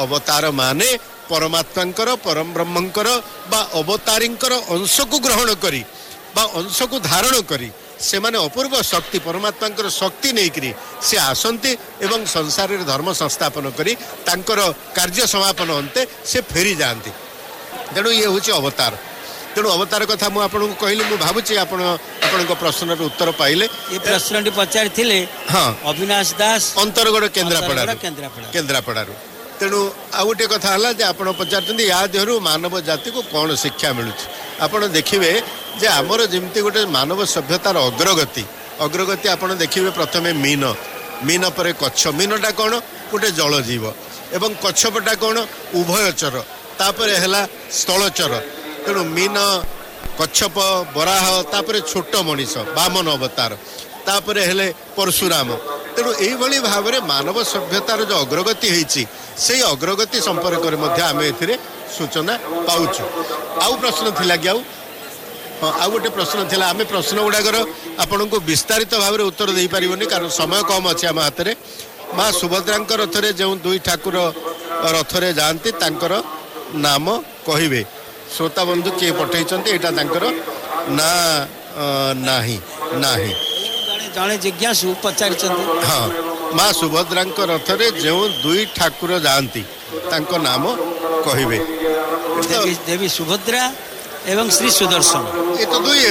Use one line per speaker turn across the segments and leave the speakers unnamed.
अवतार माने परमात्मांकर परम ब्रह्मंकर बा अवतारींकर अंश को ग्रहण करी बा अंश को धारण करी से माने अपूर्व शक्ति परमात्मांकर शक्ति नहीं करी से आसंती एवं संसार रे धर्म संस्थापन करी तांकर कार्य समापन अंते से फेरी जाती। तेणु ये हूँ अवतार। तेणु अवतार कथा मुझे आपको कहली मुझे भावुची आपण प्रश्न उत्तर पाइले।
ये प्रश्न पचारि
हाँ
अविनाश दास
अंतरगढ़ केन्द्रापड़ा। तेणु आउ गोटे कथा है जे आपण पचार या देहरु मानव जाति को कौन शिक्षा मिलूँ आपण देखिए जे आमर जमती गोटे मानव सभ्यतार अग्रगति आपण देखिए प्रथमे मीन पर कच्छ मीनटा कौन गोटे जलजीव एवं कच्छपटा कौन उभयचर तापर है स्थलचर। तेणु मीन कच्छप बराह तापर छोट मनीष वामन अवतार तापर हेले परशुराम। तेणु यही भाव में मानव सभ्यतार जो अग्रगति होती से अग्रगति संपर्क में आम ए सूचना पाऊँ। आउ प्रश्न थिला कि आउ गोटे प्रश्न थिला आम प्रश्न गुड़ाकर आपण को विस्तारित भाव में उत्तर दे पारिबनी कारण समय कम अच्छे आम हाथ में। माँ सुभद्रा रथरे जो दुई ठाकुर रथरे जाती तांकर नाम कहिबे। श्रोता बंधु किए पठे ना नाही नाही
जड़े जिज्ञासु पचारि
हाँ माँ सुभद्रा रथरे जो दुई ठाकुर जाती तांको नाम कहिबे।
देवी सुभद्रा एवं श्री सुदर्शन
ये तो दुई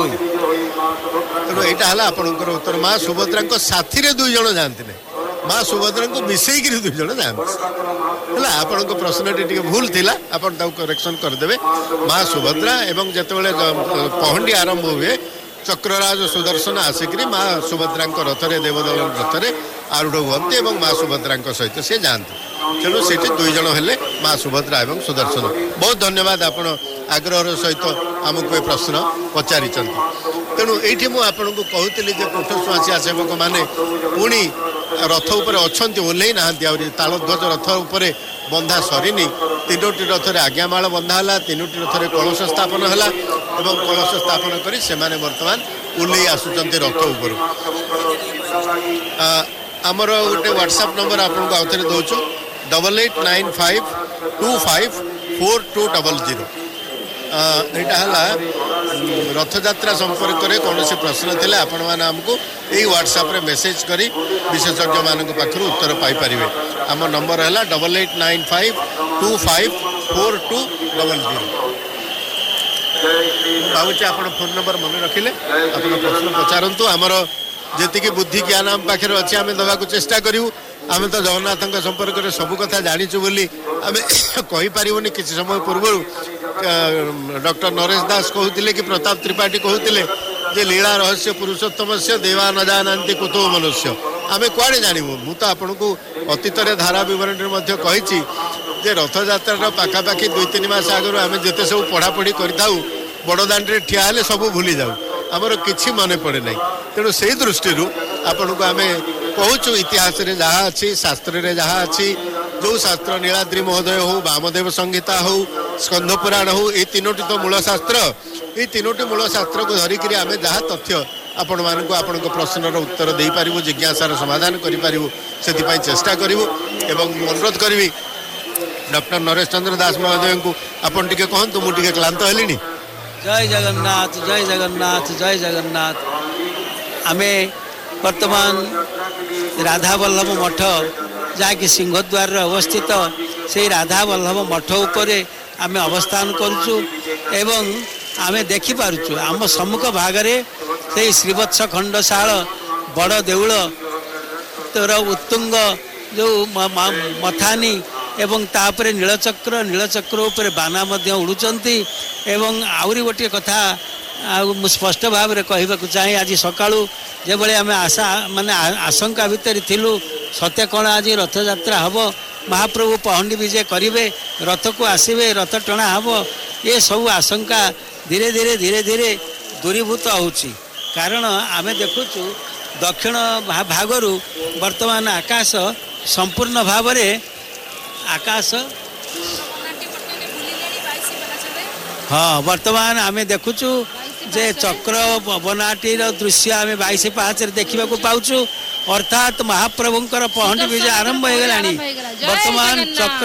तेणु यहाँ आपंकर उत्तर। माँ सुभद्रा साथी रे दुई जन जाती नहीं माँ सुभद्रा को मिसेक दुई जन जाती है। आपण प्रश्न टी भूल थिला आपण करेक्शन करदे। माँ सुभद्रा एवं जितेबाला पहंडी आरंभ हुए चक्रराज सुदर्शन आसिक माँ सुभद्रा रथरे देवदल रथरे आरूढ़ हुए और माँ सुभद्रा सहित सी जाती। तेणु से दुई जन हेले माँ सुभद्रा एवं सुदर्शन। बहुत धन्यवाद आपण आग्रह सहित आमको ये प्रश्न पचारि। तेणु ये मुझे कहूली कोठस्वासिया सेवक मैंने पुणी रथ उपर अच्छा ओह्ल ना तालध्वज रथ उपर बंधा सरीनी तीनोटी रथरे आज्ञामाल बंधा है तीनोटी रथरे कलश स्थापन है एवं कलश स्थापन कर बर्तमान ओह्ल आसुंच रथ उपर। आमर गोटे व्हाट्सएप नंबर आपको आउ थे दौचु 8895254200। यहाँ रथयात्रा संपर्क में कौन से प्रश्न थे आपण मैंने आमको यही व्हाट्सएप रे मेसेज करी विशेषज्ञ मान पाखर उत्तर पाइपर। आम नंबर है 8895254200। भावुँ आप फोन नंबर मन रखिले आप प्रश्न पचारतु आमर जी बुद्धि ज्ञान आम पाखे अच्छे आम देवा चेष्टा करूँ। आम तो जगन्नाथ संपर्क में सबू कथा जाचु बोली आम कहीपरनी कि समय पूर्व डॉक्टर नरेश दास कहते कि प्रताप त्रिपाठी कहते जे लीला रहस्य पुरुषोत्तम से देवा न जानती कुतो मनुष्य आम कुआड़े जानू। मु तो आपन को अतीत धारा बरणी कही रथयात्रा पाखापाखि 2-3 मास आगु आम जिते सब पढ़ापढ़ी करूँ बड़दाण्डे ठिया हेले सब भूली जाऊ आमर किसी मन पड़े ना। तेणु से दृष्टि आपण को आम कहूँ इतिहास रे जहाँ अच्छी शास्त्र रे जहाँ अच्छी जो शास्त्र नीलाद्री महोदय हो वामदेव संहिता हो स्कंध पुराण हो ये तीनोटी तो मूल शास्त्र ये तीनोटी मूल शास्त्र को धरिक आम जहाँ तथ्य आपण मानक आपण प्रश्नर उत्तर दे पारू जिज्ञासार समाधान करूँ से चेष्टा करूँ। एवं अनुरोध करी डॉक्टर नरेश चंद्र दास महोदय को आपन टिके कहतु मुझे क्लांत हेली।
जय जगन्नाथ जय जगन्नाथ जय जगन्नाथ। आमे वर्तमान राधा वल्लभ मठ जहाँकि सिंहद्वार अवस्थित से राधा वल्लभ मठ उपरे आमे अवस्थान करुचु एवं आमे देखि पारुचु आम सम्मुख भागरे से श्रीवत्स खंडशाल बड़ देउल तोर उत्तुंग जो मथानी एवं तापर नीलचक्र उपरे बाना मध्य उड़ुचंती। एवं आउरी गोटे कथा स्पष्ट भाव में कहवाक चाहे आज सकाळु जो आम आशा माने आशंका भितर थिलु सत्य कौन आज रथयात्रा हम महाप्रभु पहंडी विजय करेंगे रथ को आसवे रथ टणा हम ये सब आशंका धीरे धीरे धीरे धीरे दूरीभूत होची कारण आम देखुचु दक्षिण भागरु वर्तमान आकाश संपूर्ण भाव में आकाश हाँ वर्तमान आम देखुचु जे चक्र बनाटीर दृश्य आम 22 पाहाच देखा पाऊँ अर्थात महाप्रभुंकर पहंडी विजय आरंभ हो गलानी वर्तमान चक्र